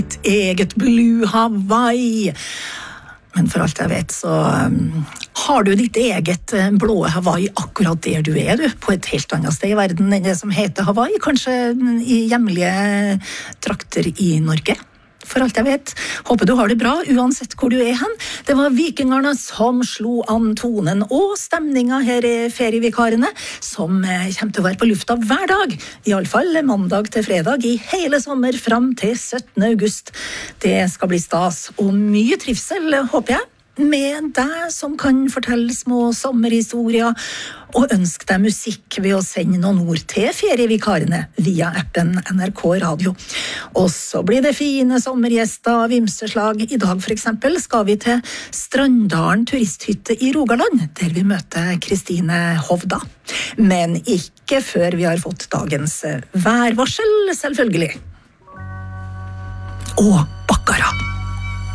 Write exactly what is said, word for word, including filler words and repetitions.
Eget Blue Hawaii. Men for alt jeg vet så um, har du ditt eget uh, blå Hawaii akkurat der du er, du, på et helt annet sted i verden enn det som heter Hawaii, kanskje i hjemlige trakter i Norge. For alt jeg vet. Håper du har det bra, uansett hvor du er hen. Det var Vikingarna som slo an tonen og stemninga her i ferievikarene, som kommer til å være på lufta hver dag, i alle fall mandag til fredag, i hele sommer fram til syttende august. Det skal bli stas og mye trivsel, håper jeg, med deg som kan fortelle små sommerhistorier og ønske deg musikk ved å sende noen ord til ferievikarene via appen N R K Radio. Og så blir det fine sommergjester av ymseslag. I dag for eksempel skal vi til Strandalen turisthytte i Rogaland, der vi møter Kristine Hovda. Men ikke før vi har fått dagens værvarsel, selvfølgelig. Og Baccarat.